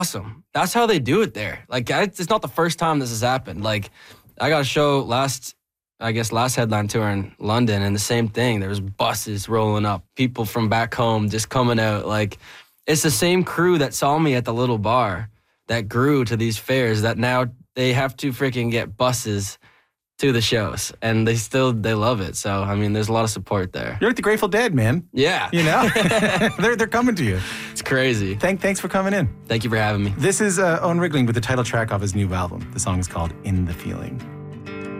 awesome. That's how they do it there. Like, it's not the first time this has happened. Like, I got a show last headline tour in London, and the same thing. There was buses rolling up, people from back home just coming out. Like, it's the same crew that saw me at the little bar that grew to these fairs that now they have to freaking get buses to the shows, and they love it. So, I mean, there's a lot of support there. You're like the Grateful Dead, man. Yeah. You know? they're coming to you. It's crazy. Thanks for coming in. Thank you for having me. This is Owen Rigling with the title track of his new album. The song is called In the Feeling.